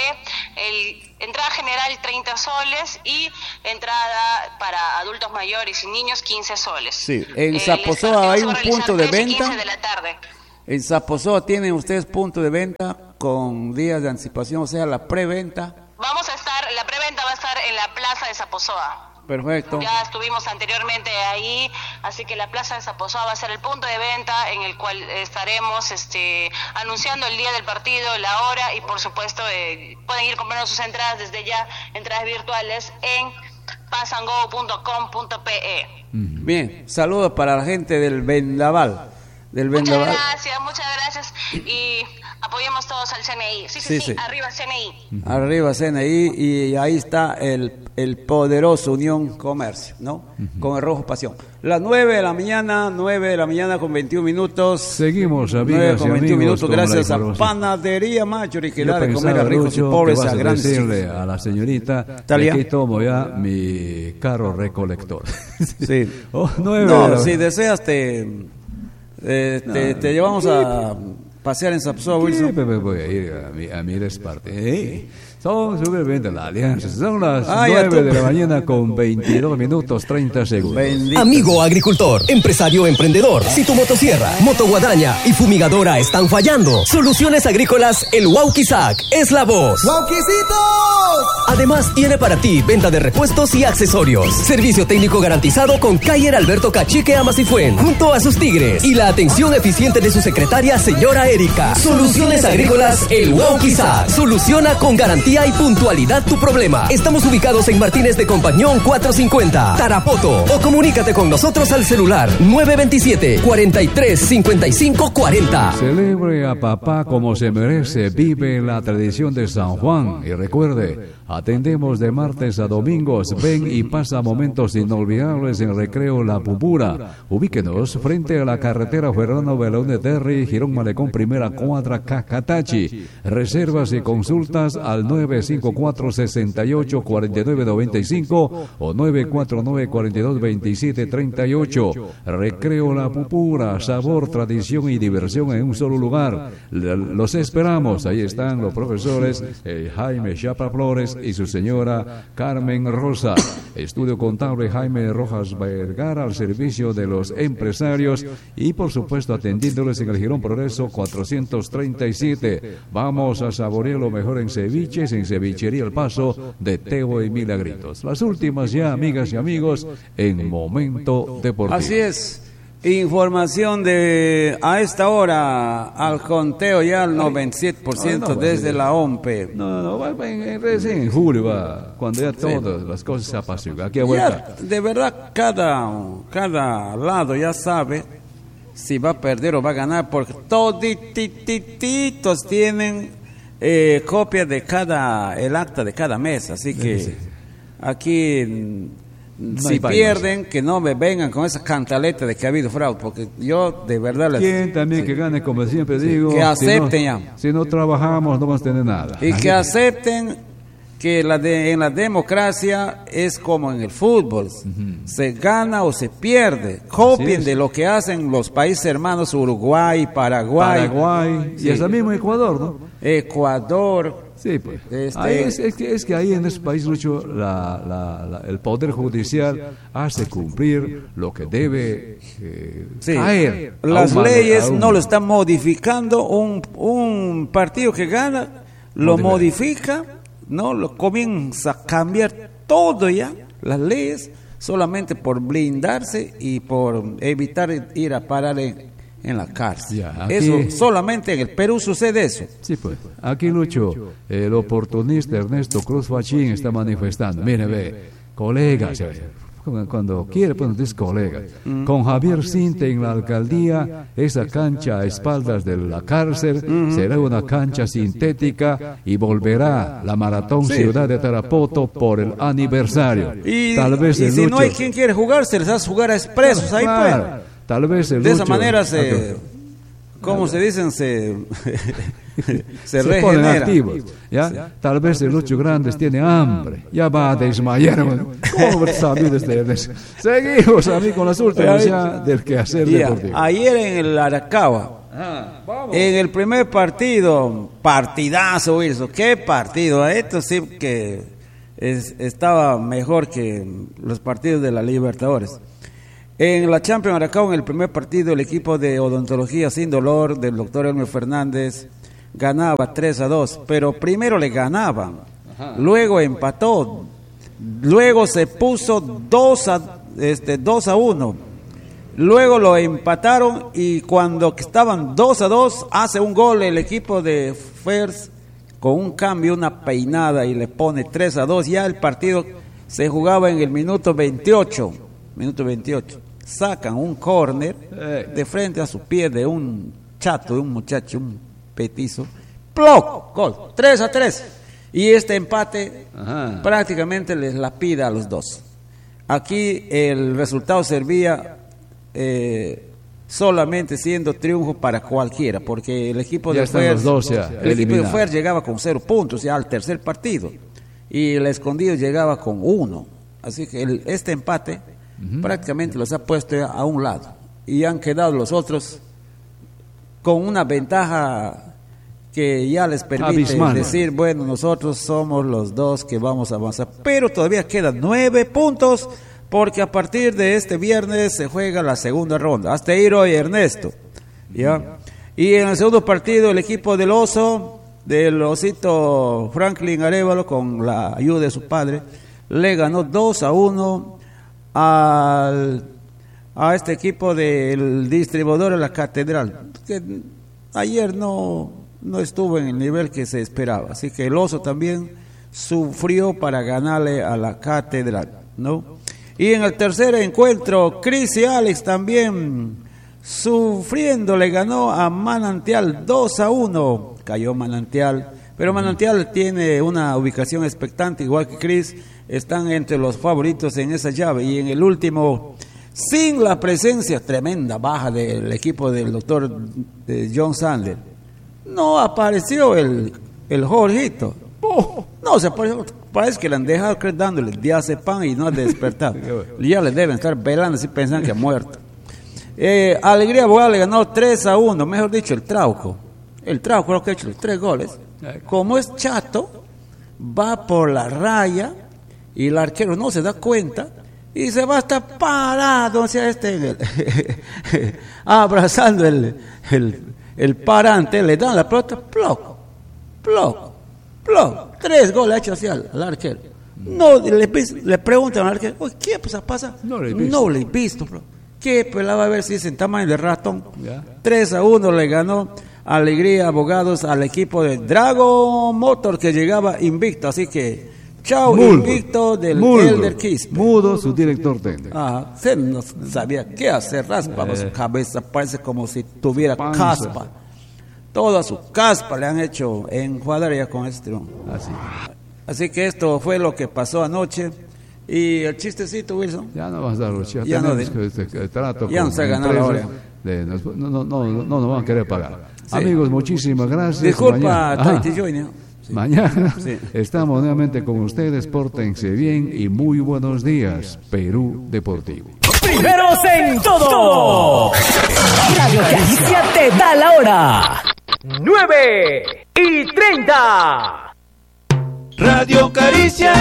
el entrada general treinta soles y entrada para adultos mayores y niños quince soles. Sí, en Zaposoa hay un punto de venta. De la tarde. En Zaposoa tienen ustedes punto de venta con días de anticipación, o sea, la preventa. Vamos a estar, la preventa va a estar en la plaza de Zaposoa. Perfecto. Ya estuvimos anteriormente ahí, así que la plaza de Zaposoa va a ser el punto de venta en el cual estaremos este, anunciando el día del partido, la hora y por supuesto eh, pueden ir comprando sus entradas desde ya, entradas virtuales en pasango punto com punto pe. Bien, saludos para la gente del Vendaval. Del Vendaval. Muchas gracias, muchas gracias y apoyemos todos al C N I. Sí, sí, sí, sí. sí. Arriba C N I. Arriba C N I y ahí está el, el poderoso Unión Comercio, ¿no? Uh-huh. Con el Rojo Pasión. Las nueve de la mañana, nueve de la mañana con veintiún minutos. Seguimos, amigas nueve con y veintiún amigos, minutos, gracias a Panadería Mayori, que da de comer a ricos y Lucho, pobres a a grandes. decirle a la señorita, ¿Talia? Aquí tomo ya mi carro recolector. Sí. oh, nueve no, la... si deseas te... Eh, no, te, te llevamos a pasear en Zaposoa, Wilson. Me voy a ir a mi, a mi desparte. ¿Eh? Son supervivientes la alianza. Son las ah, nueve de la mañana con veintidós minutos treinta segundos. Bendito. Amigo agricultor, empresario emprendedor, si tu motosierra, motoguadaña y fumigadora están fallando, Soluciones Agrícolas El Wauquizac es la voz. ¡Wauquicitos! Además tiene para ti venta de repuestos y accesorios. Servicio técnico garantizado con Cayer Alberto Cachique Amasifuen, junto a sus tigres. Y la atención eficiente de su secretaria, señora Erika. Soluciones Agrícolas El Wauquizac. Soluciona con garantía y puntualidad tu problema. Estamos ubicados en Martínez de Compañón cuatrocientos cincuenta, Tarapoto. O comunícate con nosotros al celular nueve veintisiete, cuarenta y tres, cincuenta y cinco, cuarenta. Celebre a papá como se merece. Vive la tradición de San Juan. Y recuerde, atendemos de martes a domingos. Ven y pasa momentos inolvidables en Recreo La Pupura. Ubíquenos frente a la carretera Fernando Belón de Terry, Girón Malecón, primera cuadra, Cacatachi. Reservas y consultas al nueve cinco cuatro, seis ocho, cuatro nueve nueve cinco o nueve cuatro nueve, cuatro dos, veintisiete, treinta y ocho. Recreo La Pupura, sabor, tradición y diversión en un solo lugar. Los esperamos. Ahí están los profesores eh, Jaime Chapa Flores y su señora Carmen Rosa. Estudio contable Jaime Rojas Vergara al servicio de los empresarios y por supuesto atendiéndoles en el Girón Progreso cuatrocientos treinta y siete. Vamos a saborear lo mejor en ceviches, en Cevichería El Paso de Tebo y Milagritos. Las últimas ya, amigas y amigos, en Momento Deportivo. Así es. Información de a esta hora al conteo ya al noventa y siete por ciento no, no, desde la O M P E. No, no, va en, recién en julio va, cuando ya todas sí. las cosas se apaciguan. Aquí a vuelta. Ya, de verdad, cada, cada lado ya sabe si va a perder o va a ganar, porque todos tienen eh, copias de cada, el acta de cada mes, así que sí. aquí... No si pierden, que no me vengan con esa cantaleta de que ha habido fraude, porque yo de verdad les... ¿Quién también sí. que gane, como siempre digo? Que acepten si no, ya. Si no trabajamos no vamos a tener nada. Y que acepten que la de, en la democracia es como en el fútbol, uh-huh. se gana o se pierde. Copien de lo que hacen los países hermanos Uruguay, Paraguay. Paraguay, sí. y hasta mismo Ecuador, ¿no? Ecuador... Sí, pues. Este... Ahí es, es, que, es que ahí en ese país, Lucho, la, la, la, el Poder Judicial hace cumplir lo que debe eh, sí. caer. Las leyes no lo están modificando. Un, un partido que gana lo no modifica, no lo comienza a cambiar todo ya, las leyes, solamente por blindarse y por evitar ir a parar en en la cárcel. Ya, aquí, eso solamente en el Perú sucede eso. Sí, pues. Aquí, Lucho, el oportunista Ernesto Cruz Fachín está manifestando. Mire, ve, colegas, cuando quiere, pues dice colegas. Mm. Con Javier Cinte en la alcaldía, esa cancha a espaldas de la cárcel mm-hmm. será una cancha sintética y volverá la Maratón sí. Ciudad de Tarapoto por el aniversario. Y, Tal vez y si Lucho, no hay quien quiere jugar, se les hace jugar a expresos. Claro, ahí claro. pues. Tal vez el de Lucho, esa manera se ¿cómo se dicen? Se, se, se ponen regenera. activos. ¿Ya? Sí. Tal vez el Lucho Grandes tiene hambre. Ya va a desmayar. ¿Cómo sabe desde Seguimos, a mí, con las últimas ya del quehacer yeah. deportivo. Ayer en el Aracagua, ah, en el primer partido, partidazo, Wilson. ¿Qué partido? Esto sí que es, estaba mejor que los partidos de la Libertadores. En la Champions Aracao, en el primer partido, el equipo de odontología sin dolor del doctor Elmer Fernández ganaba tres a dos, pero primero le ganaban, ajá, luego empató, luego se puso dos a, este, dos a uno, luego lo empataron y cuando estaban dos a dos, hace un gol el equipo de Fers con un cambio, una peinada y le pone tres a dos, ya el partido se jugaba en el minuto veintiocho, minuto veintiocho. Sacan un córner de frente a su pie de un chato, de un muchacho, un petizo. ¡Ploc! Gol. tres a tres. Y este empate, ajá, prácticamente les la pida a los dos. Aquí el resultado servía eh, solamente siendo triunfo para cualquiera, porque el equipo ya de Fer, el equipo de Fer llegaba con cero puntos ya al tercer partido. Y el Escondido llegaba con uno. Así que el, este empate Uh-huh. prácticamente los ha puesto a un lado y han quedado los otros con una ventaja que ya les permite Abismal. decir, bueno, nosotros somos los dos que vamos a avanzar, pero todavía quedan nueve puntos porque a partir de este viernes se juega la segunda ronda, hasta ir hoy Ernesto, ¿ya? Y en el segundo partido el equipo del Oso, del Osito Franklin Arevalo, con la ayuda de su padre, le ganó dos a uno Al, a este equipo del distribuidor de la Catedral, que ayer no, no estuvo en el nivel que se esperaba, así que el Oso también sufrió para ganarle a la Catedral, ¿no? Y en el tercer encuentro, Chris y Alex también sufriendo, le ganó a Manantial dos a uno, cayó Manantial, pero Manantial tiene una ubicación expectante, igual que Chris. Están entre los favoritos en esa llave. Y en el último, sin la presencia tremenda, baja del equipo del doctor de John Sander, no apareció el, el Jorgito. Oh, no, se apareció, parece que le han dejado dándole diazepam y no ha despertado. Ya le deben estar velando si pensan que ha muerto. Eh, Alegría Abogado le ganó tres a uno, mejor dicho, el Trauco. El Trauco creo que ha hecho los tres goles. Como es chato, va por la raya. Y el arquero no se da cuenta y se va a estar parado, o sea, este, el, abrazando el, el, el parante, le dan la pelota, ploc, ploc, ploc, tres goles hechos hacia el, al arquero. No, le, le preguntan al arquero, ¿qué pues, pasa? No le he visto. No le he visto, bro. ¿Qué pelaba a ver si es en tamaño de ratón? Yeah. tres a uno le ganó Alegría Abogados al equipo de Dragon Motor, que llegaba invicto, así que chao, Muldo, invicto del Muldo, Elder Quispe. Mudo, su director técnico. Ah, se no sabía qué hacer, raspaba eh, su cabeza, parece como si tuviera panza. caspa. Toda su caspa le han hecho enjuadar ya con este triunfo. Así. Así que esto fue lo que pasó anoche. Y el chistecito, Wilson. Ya no vas a dar los chistes. Ya no, de, que, que, que trato ya no se ha ganado la hora. De, no, no, no, no nos van a querer pagar. Sí. Amigos, muchísimas gracias. Disculpa, Taiti Junior. Sí. Mañana sí. estamos nuevamente con ustedes. Pórtense bien y muy buenos días, Perú Deportivo. Primeros en todo. Radio Caricia te da la hora. nueve y treinta. Radio Caricia.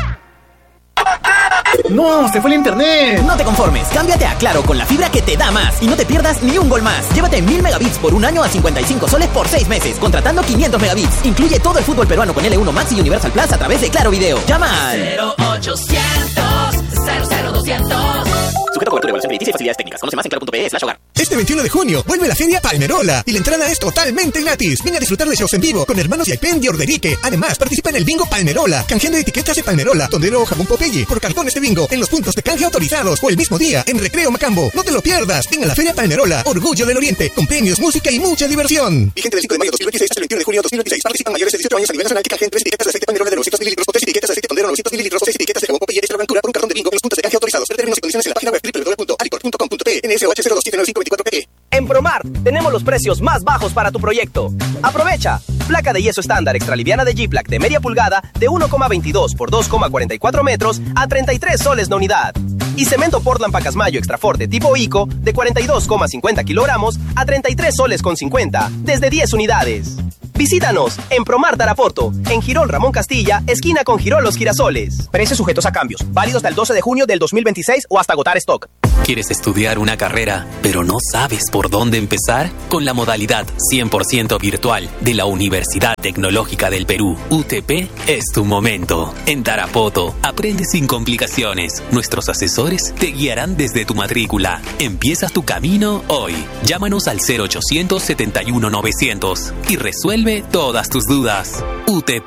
¡No! ¡Se fue el internet! No te conformes, cámbiate a Claro con la fibra que te da más y no te pierdas ni un gol más. Llévate mil megabits por un año a cincuenta y cinco soles por seis meses, contratando quinientos megabits. Incluye todo el fútbol peruano con L uno Max y Universal Plus a través de Claro Video. Llama al cero ochocientos cero cero doscientos. Sujeto a cobertura, evaluación crediticia y facilidades técnicas. Conoce más en claro punto pe slash hogar. Este veintiuno de junio vuelve la Feria Palmerola y la entrada es totalmente gratis. Ven a disfrutar de shows en vivo con Hermanos Yaipen de Orderique. Además, participa en el bingo Palmerola, canjeando etiquetas de Palmerola, Tondero o Jabón Popeye por cartones de bingo en los puntos de canje autorizados o el mismo día en Recreo Macambo. No te lo pierdas. Ven a la Feria Palmerola, Orgullo del Oriente, con premios, música y mucha diversión. Vigente del cinco de mayo de dos mil veintiséis hasta el veintiuno de junio de dos mil veintiséis. Participan mayores de dieciocho años a nivel nacional que canjeen tres etiquetas de aceite Palmerola de novecientos mililitros o tres etiquetas de aceite Tondero novecientos mililitros o seis etiquetas de Jabón Popeye Extra Aventura por un cartón de bingo en los puntos de canje autorizados. Ver términos y condiciones en la página web doble u doble u doble u punto aricor punto com punto pe. N S O H cero dos siete nueve cinco dos cuatro P E. En Promar tenemos los precios más bajos para tu proyecto. ¡Aprovecha! Placa de yeso estándar extraliviana de G-Plac de media pulgada de uno coma veintidós por dos coma cuarenta y cuatro metros a treinta y tres soles la unidad. Y cemento Portland Pacasmayo Extra Forte tipo ICO de cuarenta y dos coma cincuenta kilogramos a treinta y tres soles con cincuenta desde diez unidades. Visítanos en Promar Tarapoto, en Girol Ramón Castilla, esquina con Girol Los Girasoles. Precios sujetos a cambios, válidos hasta el doce de junio del dos mil veintiséis o hasta agotar stock. ¿Quieres estudiar una carrera, pero no sabes por dónde empezar? Con la modalidad cien por ciento virtual de la Universidad Tecnológica del Perú, U T P, es tu momento. En Tarapoto, aprende sin complicaciones. Nuestros asesores te guiarán desde tu matrícula. Empieza tu camino hoy. Llámanos al cero ochocientos setenta y uno novecientos y resuelve todas tus dudas. U T P.